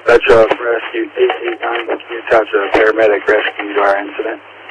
Metro Rescue 889, you touch a paramedic rescued our incident.